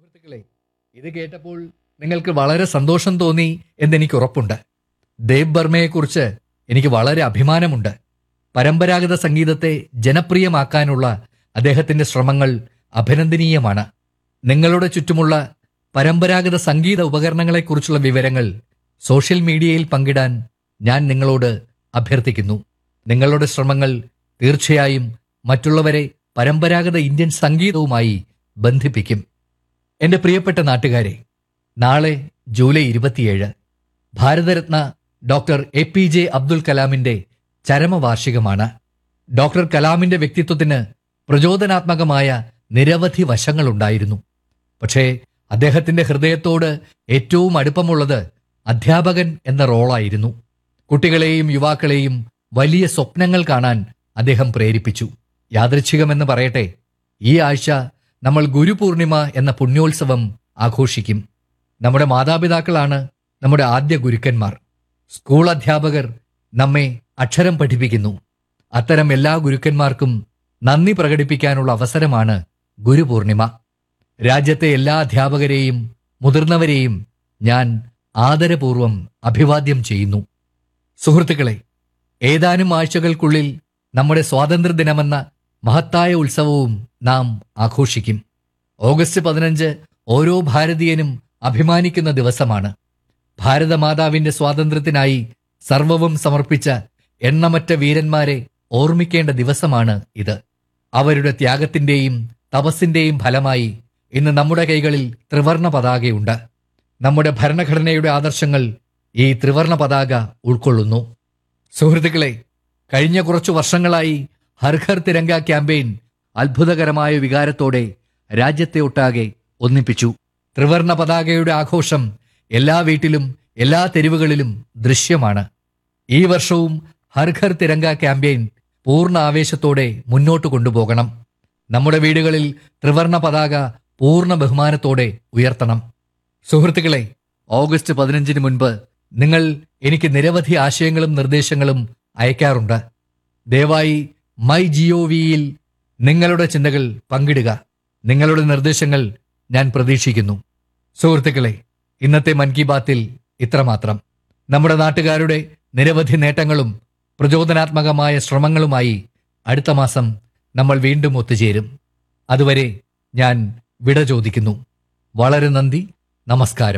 സുഹൃത്തുക്കളെ, ഇത് കേട്ടപ്പോൾ നിങ്ങൾക്ക് വളരെ സന്തോഷം തോന്നി എന്നെനിക്ക് ഉറപ്പുണ്ട്. ദേവ് ബർമയെക്കുറിച്ച് എനിക്ക് വളരെ അഭിമാനമുണ്ട്. പരമ്പരാഗത സംഗീതത്തെ ജനപ്രിയമാക്കാനുള്ള അദ്ദേഹത്തിന്റെ ശ്രമങ്ങൾ അഭിനന്ദനീയമാണ്. നിങ്ങളുടെ ചുറ്റുമുള്ള പരമ്പരാഗത സംഗീത ഉപകരണങ്ങളെക്കുറിച്ചുള്ള വിവരങ്ങൾ സോഷ്യൽ മീഡിയയിൽ പങ്കിടാൻ ഞാൻ നിങ്ങളോട് അഭ്യർത്ഥിക്കുന്നു. നിങ്ങളുടെ ശ്രമങ്ങൾ തീർച്ചയായും മറ്റുള്ളവരെ പരമ്പരാഗത ഇന്ത്യൻ സംഗീതവുമായി ബന്ധിപ്പിക്കും. എന്റെ പ്രിയപ്പെട്ട നാട്ടുകാരെ, നാളെ July 27 Bharat Ratna doctor APJ Abdul കലാമിന്റെ ചരമവാർഷികമാണ്. ഡോക്ടർ കലാമിന്റെ വ്യക്തിത്വത്തിന് പ്രചോദനാത്മകമായ നിരവധി വശങ്ങളുണ്ടായിരുന്നു. പക്ഷേ അദ്ദേഹത്തിന്റെ ഹൃദയത്തോട് ഏറ്റവും അടുപ്പമുള്ളത് അധ്യാപകൻ എന്ന റോളായിരുന്നു. കുട്ടികളെയും യുവാക്കളെയും വലിയ സ്വപ്നങ്ങൾ കാണാൻ അദ്ദേഹം പ്രേരിപ്പിച്ചു. യാദൃച്ഛികമെന്ന് പറയട്ടെ, ഈ ആഴ്ച നമ്മൾ ഗുരുപൂർണിമ എന്ന പുണ്യോത്സവം ആഘോഷിക്കും. നമ്മുടെ മാതാപിതാക്കളാണ് നമ്മുടെ ആദ്യ ഗുരുക്കന്മാർ. സ്കൂൾ അധ്യാപകർ നമ്മെ അക്ഷരം പഠിപ്പിക്കുന്നു. അത്തരം എല്ലാ ഗുരുക്കന്മാർക്കും നന്ദി പ്രകടിപ്പിക്കാനുള്ള അവസരമാണ് ഗുരുപൂർണിമ. രാജ്യത്തെ എല്ലാ അധ്യാപകരെയും മുതിർന്നവരെയും ഞാൻ ആദരപൂർവ്വം അഭിവാദ്യം ചെയ്യുന്നു. സുഹൃത്തുക്കളെ, ഏതാനും ആഴ്ചകൾക്കുള്ളിൽ നമ്മുടെ സ്വാതന്ത്ര്യദിനമെന്ന മഹത്തായ ഉത്സവവും നാം ആഘോഷിക്കും. ഓഗസ്റ്റ് 15 ഓരോ ഭാരതീയനും അഭിമാനിക്കുന്ന ദിവസമാണ്. ഭാരതമാതാവിന്റെ സ്വാതന്ത്ര്യത്തിനായി സർവവും സമർപ്പിച്ച എണ്ണമറ്റ വീരന്മാരെ ഓർമ്മിക്കേണ്ട ദിവസമാണ് ഇത്. അവരുടെ ത്യാഗത്തിന്റെയും തപസ്സിന്റെയും ഫലമായി ഇന്ന് നമ്മുടെ കൈകളിൽ ത്രിവർണ പതാകയുണ്ട്. നമ്മുടെ ഭരണഘടനയുടെ ആദർശങ്ങൾ ഈ ത്രിവർണ പതാക ഉൾക്കൊള്ളുന്നു. സുഹൃത്തുക്കളെ, കഴിഞ്ഞ കുറച്ചു വർഷങ്ങളായി ഹർ ഘർ തിരങ്ക ക്യാമ്പയിൻ അത്ഭുതകരമായ വികാരത്തോടെ രാജ്യത്തെ ഒട്ടാകെ ഒന്നിപ്പിച്ചു. ത്രിവർണ പതാകയുടെ ആഘോഷം എല്ലാ വീട്ടിലും എല്ലാ തെരുവുകളിലും ദൃശ്യമാണ്. ഈ വർഷവും ഹർ ഘർ തിരങ്ക ക്യാമ്പയിൻ പൂർണ്ണ ആവേശത്തോടെ മുന്നോട്ട് കൊണ്ടുപോകണം. നമ്മുടെ വീടുകളിൽ ത്രിവർണ പതാക പൂർണ്ണ ബഹുമാനത്തോടെ ഉയർത്തണം. സുഹൃത്തുക്കളെ, ഓഗസ്റ്റ് 15 മുൻപ് നിങ്ങൾ എനിക്ക് നിരവധി ആശയങ്ങളും നിർദ്ദേശങ്ങളും അയക്കാറുണ്ട്. ദയവായി MyGOVയിൽ നിങ്ങളുടെ ചിന്തകൾ പങ്കിടുക. നിങ്ങളുടെ നിർദ്ദേശങ്ങൾ ഞാൻ പ്രതീക്ഷിക്കുന്നു. സുഹൃത്തുക്കളെ, ഇന്നത്തെ മൻ കി ബാത്തിൽ ഇത്രമാത്രം. നമ്മുടെ നാട്ടുകാരുടെ നിരവധി നേട്ടങ്ങളും പ്രചോദനാത്മകമായ ശ്രമങ്ങളുമായി അടുത്ത മാസം നമ്മൾ വീണ്ടും ഒത്തുചേരും. അതുവരെ ഞാൻ വിട ചോദിക്കുന്നു. വളരെ നന്ദി. നമസ്കാരം.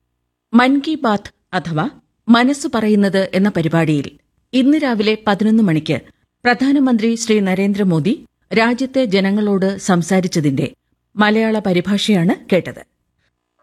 മൻ കി ബാത്ത് അഥവാ മനസ്സു പറയുന്നത് എന്ന പരിപാടിയിൽ ഇന്ന് രാവിലെ 11 മണിക്ക് പ്രധാനമന്ത്രി ശ്രീ നരേന്ദ്രമോദി രാജ്യത്തെ ജനങ്ങളോട് സംസാരിച്ചതിന്റെ മലയാള പരിഭാഷയാണ് കേട്ടത്.